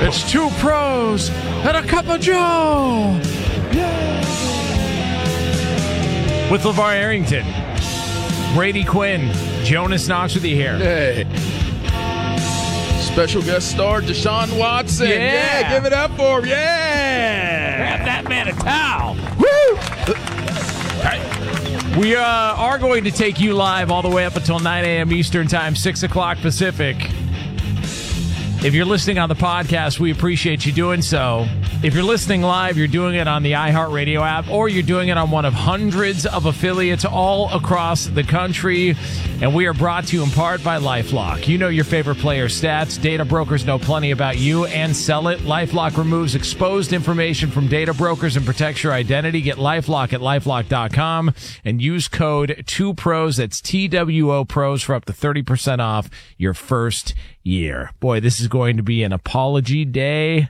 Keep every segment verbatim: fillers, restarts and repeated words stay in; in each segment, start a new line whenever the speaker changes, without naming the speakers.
It's two pros and a cup of Joe. With LeVar Arrington, Brady Quinn, Jonas Knox with you here.
Hey. Special guest star Deshaun Watson.
Yeah.
yeah, give it up for him. Yeah.
Grab that man a towel.
Woo!
We uh, are going to take you live all the way up until nine a.m. Eastern Time, six o'clock Pacific. If you're listening on the podcast, we appreciate you doing so. If you're listening live, you're doing it on the iHeartRadio app, or you're doing it on one of hundreds of affiliates all across the country. And we are brought to you in part by LifeLock. You know your favorite player stats. Data brokers know plenty about you and sell it. LifeLock removes exposed information from data brokers and protects your identity. Get LifeLock at LifeLock dot com and use code two pros, that's T W O pros, for up to thirty percent off your first year. Boy, this is going to be an apology day.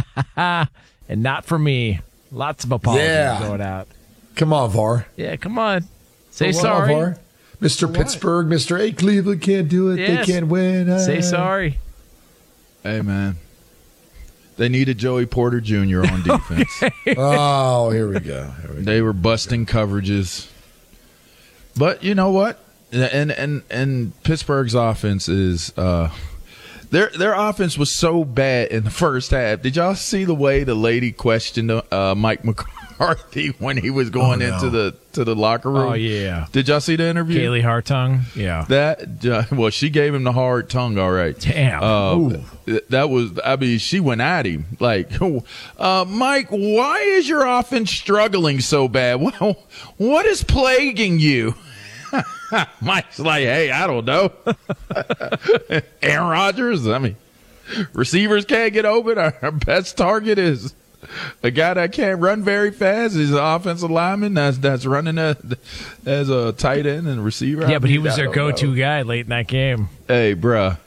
And not for me. Lots of apologies
yeah.
going out.
Come on, V A R.
Yeah, come on. Say
Come
sorry.
On, V A R. Mister Pittsburgh, Mister A. Cleveland can't do it.
Yes.
They can't win. Uh,
Say sorry.
Hey, man. They needed Joey Porter Junior on defense.
Oh, here we go. Here we go.
They were busting coverages. But you know what? And and and Pittsburgh's offense is uh, their their offense was so bad in the first half. Did y'all see the way the lady questioned uh, Mike McCarthy when he was going
Oh, no.
into the to the locker room?
Oh, yeah.
Did y'all see the interview?
Kaylee Hartung. Yeah.
That uh, well, she gave him the hard tongue. All right.
Damn.
Uh, th- that was. I mean, she went at him like, uh, Mike. Why is your offense struggling so bad? Well, what is plaguing you? Mike's like, hey, I don't know. Aaron Rodgers. I mean, receivers can't get open. Our, our best target is a guy that can't run very fast. He's an offensive lineman that's that's running a, as a tight end and receiver.
Yeah, but he was
I
their
don't
go-to
know.
guy late in that game.
Hey, bruh.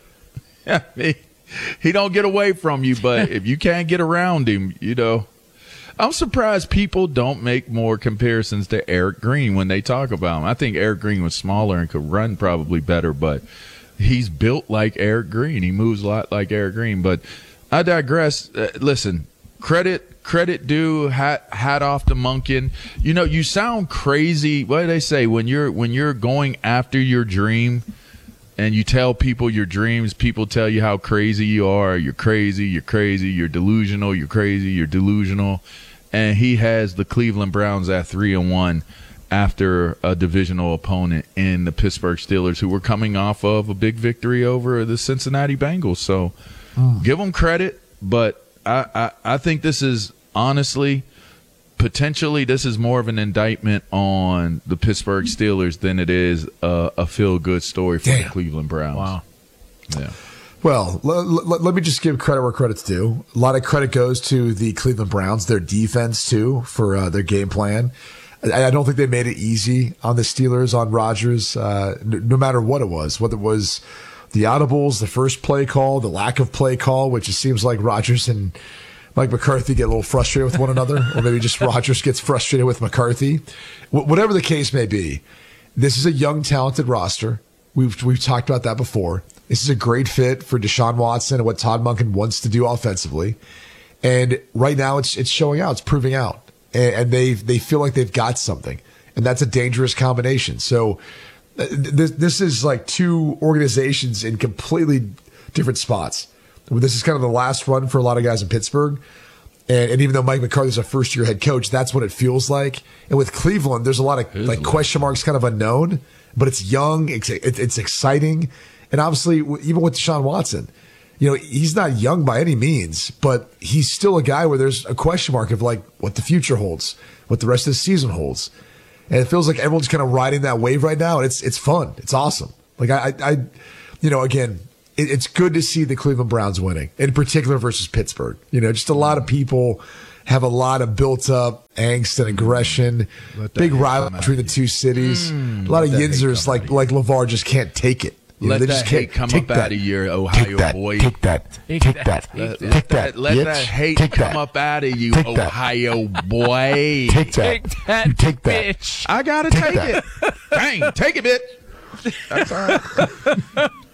he, he don't get away from you, but if you can't get around him, you know. I'm surprised people don't make more comparisons to Eric Green when they talk about him. I think Eric Green was smaller and could run probably better, but he's built like Eric Green. He moves a lot like Eric Green. But I digress. Uh, listen, credit credit due, hat hat off to Monken. You know, you sound crazy. What do they say when you're when you're going after your dream? And you tell people your dreams, people tell you how crazy you are. You're crazy, you're crazy, you're delusional, you're crazy, you're delusional. And he has the Cleveland Browns at three and one after a divisional opponent in the Pittsburgh Steelers, who were coming off of a big victory over the Cincinnati Bengals. So mm. give them credit, but I, I, I think this is honestly – potentially this is more of an indictment on the Pittsburgh Steelers than it is a, a feel-good story for
Damn.
the Cleveland Browns.
Wow.
Yeah.
Well, l- l- let me just give credit where credit's due. A lot of credit goes to the Cleveland Browns, their defense, too, for uh, their game plan. I, I don't think they made it easy on the Steelers, on Rodgers, uh, n- no matter what it was, whether it was the audibles, the first play call, the lack of play call, which it seems like Rodgers and Mike McCarthy get a little frustrated with one another, or maybe just Rodgers gets frustrated with McCarthy. Wh- whatever the case may be, this is a young, talented roster. We've we've talked about that before. This is a great fit for Deshaun Watson and what Todd Monken wants to do offensively. And right now, it's it's showing out. It's proving out, and, and they they feel like they've got something, and that's a dangerous combination. So uh, this this is like two organizations in completely different spots. This is kind of the last run for a lot of guys in Pittsburgh. And, and even though Mike McCarthy's a first-year head coach, that's what it feels like. And with Cleveland, there's a lot of like question marks kind of unknown, but it's young, it's, it's exciting. And obviously, even with Deshaun Watson, you know, he's not young by any means, but he's still a guy where there's a question mark of like what the future holds, what the rest of the season holds. And it feels like everyone's kind of riding that wave right now. And it's, it's fun. It's awesome. Like I, I, you know, again, it's good to see the Cleveland Browns winning, in particular versus Pittsburgh. You know, just a lot of people have a lot of built-up angst and aggression, big rivalry between the two cities. Mm, a lot of yinzers like like LeVar just can't take it. You
let
know, they
that
just
hate come up out of your Ohio boy.
Take that. Take that.
Let,
take
let
that.
that, let
bitch.
that hate
take
come
that.
up out of you,
take
Ohio boy.
Take that.
Take that,
you take that.
bitch.
I gotta take, take it. Dang, take it, bitch. That's all right.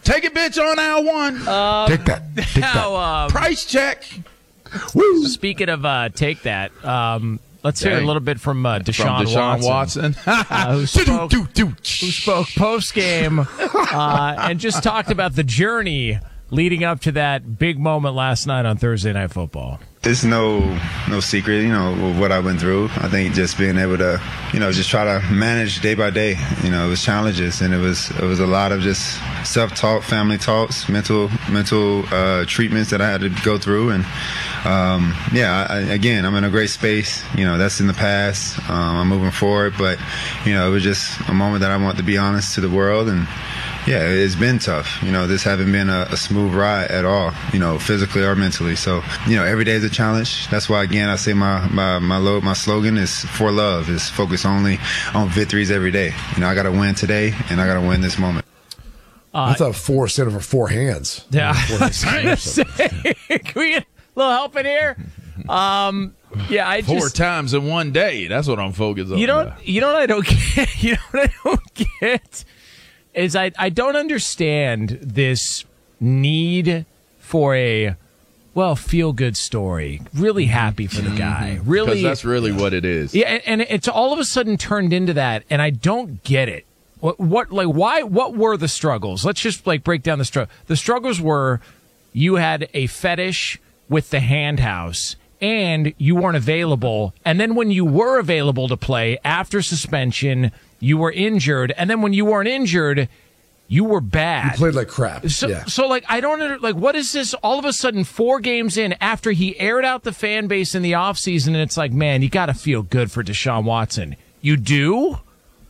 Take it, bitch, on aisle one.
Um,
Take that. Take
now,
that.
um,
Price check.
Woo.
speaking of uh, take that, um, let's hear
Dang.
a little bit from uh, Deshaun,
From Deshaun
Watson,
Watson.
uh, who spoke, who spoke post game uh, and just talked about the journey leading up to that big moment last night on Thursday Night Football.
It's no no secret, you know, what I went through. I think just being able to, you know, just try to manage day by day. You know, it was challenges, and it was it was a lot of just self-talk, family talks, mental mental uh, treatments that I had to go through. And um, yeah, I, again, I'm in a great space. You know, that's in the past. Um, I'm moving forward, but you know, it was just a moment that I want to be honest to the world. And yeah, it's been tough. You know, this hasn't been a, a smooth ride at all, you know, physically or mentally. So, you know, every day is a challenge. That's why, again, I say my my my, low, my slogan is for love, is focus only on victories every day. You know, I got to win today, and I got to win this moment.
I thought four stood over four hands.
Yeah,
Four
I was gonna say, can we get a little help in here? Um, yeah, I
Four
just
times in one day. That's what I'm focused on.
you don't you know what I don't get. You know what I don't get is I I don't understand this need for a well feel good story. Really happy for the guy. Really,
Because that's really what it is.
yeah, and, and it's all of a sudden turned into that, and I don't get it. What, what, like, why? What were the struggles? Let's just like break down the struggle. The struggles were you had a fetish with the hand house, and you weren't available. And then when you were available to play after suspension, you were injured. And then when you weren't injured, you were bad.
Played like crap.
So,
yeah.
so like, I don't under, like, what is this? All of a sudden, four games in after he aired out the fan base in the offseason, and it's like, man, you got to feel good for Deshaun Watson. You do?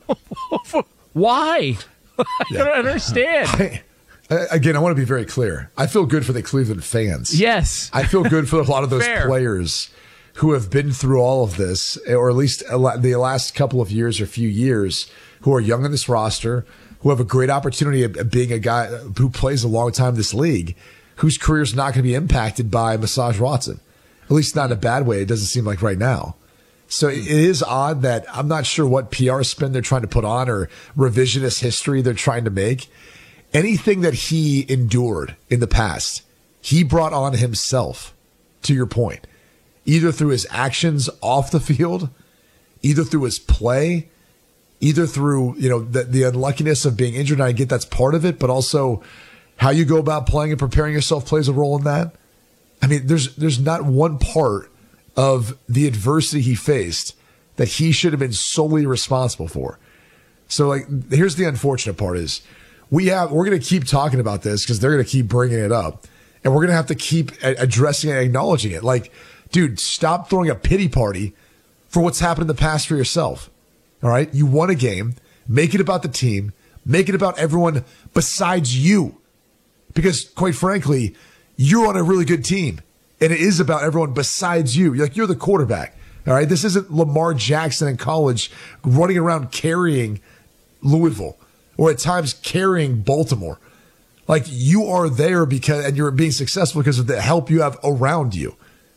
Why? I don't understand.
I, again, I want to be very clear. I feel good for the Cleveland fans.
Yes.
I feel good for a lot of those
Fair.
players who have been through all of this, or at least a lot- the last couple of years or few years, who are young in this roster, who have a great opportunity of being a guy who plays a long time in this league, whose career is not going to be impacted by Massage Watson. At least not in a bad way. It doesn't seem like right now. So it is odd that I'm not sure what P R spin they're trying to put on or revisionist history they're trying to make. Anything that he endured in the past, he brought on himself, to your point, either through his actions off the field, either through his play, either through, you know, the, the unluckiness of being injured. And I get that's part of it, but also how you go about playing and preparing yourself plays a role in that. I mean, there's, there's not one part of the adversity he faced that he should have been solely responsible for. So, like, here's the unfortunate part is we have, we're going to keep talking about this because they're going to keep bringing it up, and we're going to have to keep a- addressing and acknowledging it. Like, dude, stop throwing a pity party for what's happened in the past for yourself. All right. You won a game, make it about the team, make it about everyone besides you, because quite frankly, you're on a really good team. And it is about everyone besides you. Like, you're the quarterback. All right. This isn't Lamar Jackson in college running around carrying Louisville or at times carrying Baltimore. Like, you are there because, and you're being successful because of the help you have around you.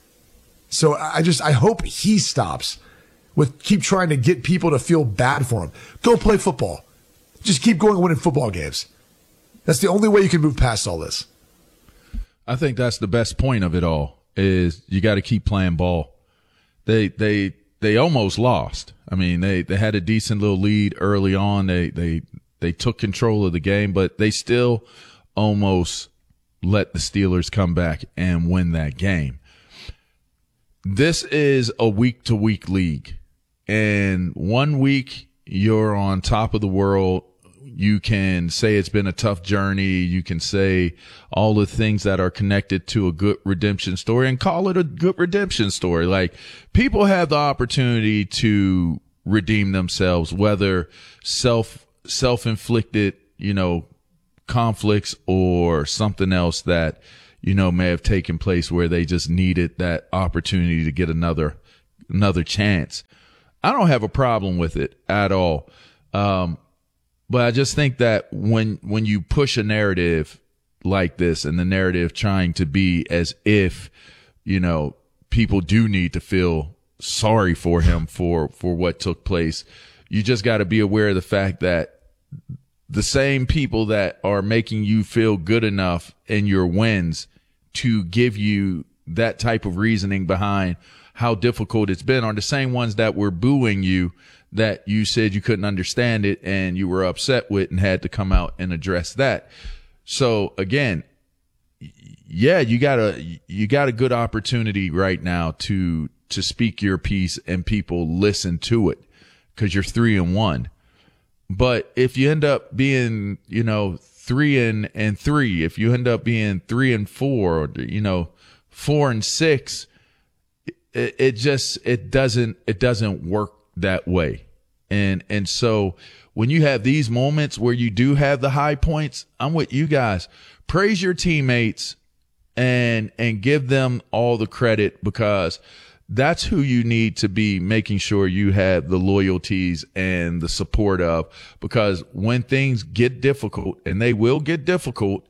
So I just, I hope he stops with keep trying to get people to feel bad for him. Go play football. Just keep going and winning football games. That's the only way you can move past all this.
I think that's the best point of it all is you got to keep playing ball. They, they, they almost lost. I mean, they, they had a decent little lead early on. They, they, they took control of the game, but they still almost let the Steelers come back and win that game. This is a week to week league, and one week you're on top of the world. You can say it's been a tough journey. You can say all the things that are connected to a good redemption story and call it a good redemption story. Like, people have the opportunity to redeem themselves, whether self, self-inflicted, you know, conflicts or something else that, you know, may have taken place where they just needed that opportunity to get another, another chance. I don't have a problem with it at all. Um, But I just think that when when you push a narrative like this, and the narrative trying to be as if, you know, people do need to feel sorry for him for, for what took place, you just got to be aware of the fact that the same people that are making you feel good enough in your wins to give you that type of reasoning behind how difficult it's been are the same ones that were booing you, that you said you couldn't understand it and you were upset with and had to come out and address that. So again, yeah, you got a, you got a good opportunity right now to, to speak your piece and people listen to it because you're three and one. But if you end up being, you know, three and, and three, if you end up being three and four, or, you know, four and six, it, it just, it doesn't, it doesn't work that way. And, and so when you have these moments where you do have the high points, I'm with you guys. Praise your teammates and, and give them all the credit, because that's who you need to be making sure you have the loyalties and the support of, because when things get difficult, and they will get difficult,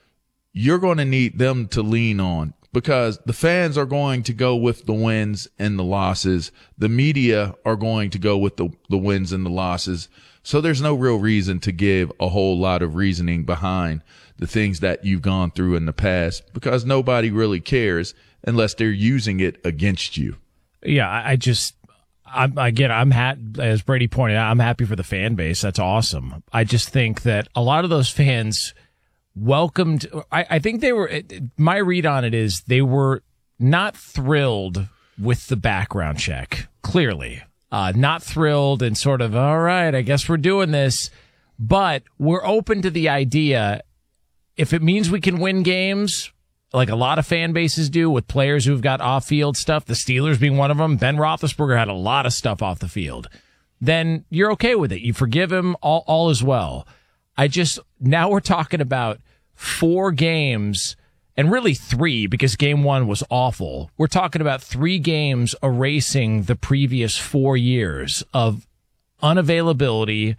you're going to need them to lean on, because the fans are going to go with the wins and the losses. The media are going to go with the, the wins and the losses. So there's no real reason to give a whole lot of reasoning behind the things that you've gone through in the past, because nobody really cares unless they're using it against you.
Yeah, I just, I'm, again, I'm ha- as Brady pointed out, I'm happy for the fan base. That's awesome. I just think that a lot of those fans welcomed, I, I think they were, my read on it is they were not thrilled with the background check, clearly. Uh, not thrilled and sort of, all right, I guess we're doing this. But we're open to the idea, if it means we can win games, like a lot of fan bases do with players who've got off-field stuff, the Steelers being one of them. Ben Roethlisberger had a lot of stuff off the field. Then you're okay with it. You forgive him, all, all is well. I just, now we're talking about four games, and really three, because game one was awful. We're talking about three games erasing the previous four years of unavailability,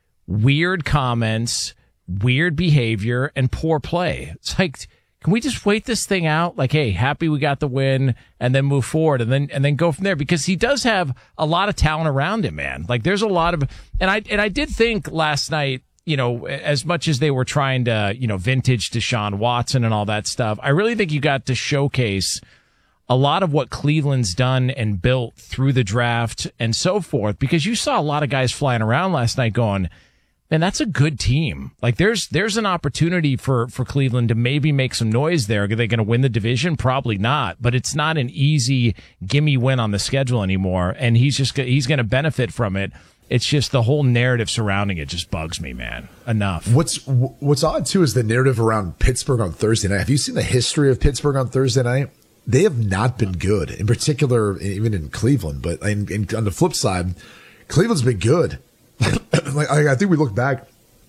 weird comments, weird behavior, and poor play. It's like, can we just wait this thing out? Like, hey, happy we got the win, and then move forward, and then and then go from there. Because he does have a lot of talent around him, man. Like, there's a lot of, and I and I did think last night, you know, as much as they were trying to, you know, vintage Deshaun Watson and all that stuff, I really think you got to showcase a lot of what Cleveland's done and built through the draft and so forth. Because you saw a lot of guys flying around last night going, man, that's a good team. Like, there's there's an opportunity for, for Cleveland to maybe make some noise there. Are they going to win the division? Probably not. But it's not an easy gimme win on the schedule anymore, and he's just he's going to benefit from it. It's just the whole narrative surrounding it just bugs me, man. Enough.
What's What's odd too is the narrative around Pittsburgh on Thursday night. Have you seen the history of Pittsburgh on Thursday night? They have not been good, in particular, even in Cleveland. But in, in, on the flip side, Cleveland's been good. Like, I think we look back,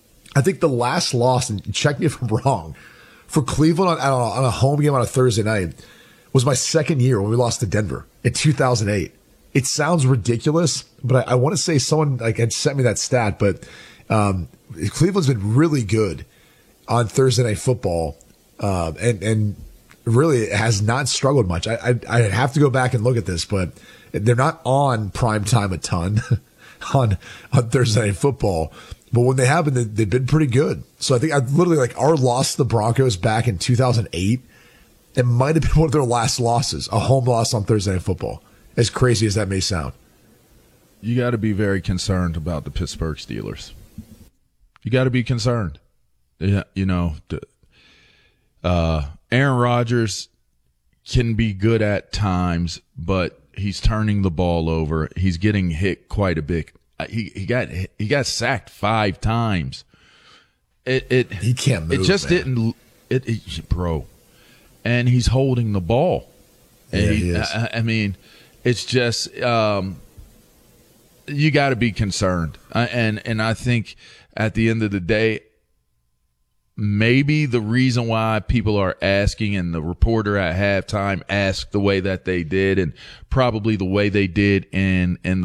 I think the last loss, and check me if I'm wrong, for Cleveland on, on a home game on a Thursday night was my second year when we lost to Denver in two thousand eight. It sounds ridiculous, but I, I want to say someone like had sent me that stat, but um, Cleveland's been really good on Thursday Night Football, uh, and, and really has not struggled much. I, I, I have to go back and look at this, but they're not on prime time a ton. on on Thursday Night Football, but when they have been, they, they've been pretty good. So I think I literally, like, our loss to the Broncos back in two thousand eight, it might have been one of their last losses, a home loss on Thursday Night Football, as crazy as that may sound.
You got to be very concerned about the Pittsburgh Steelers. You got to be concerned. You know, uh, Aaron Rodgers can be good at times, but he's turning the ball over. He's getting hit quite a bit. He he got he got sacked five times. It it
he can't move.
It just
man.
didn't. It, it bro, and he's holding the ball.
Yeah,
and he,
he is.
I, I mean, it's just um, you got to be concerned, uh, and and I think at the end of the day, maybe the reason why people are asking, and the reporter at halftime asked the way that they did, and probably the way they did in in the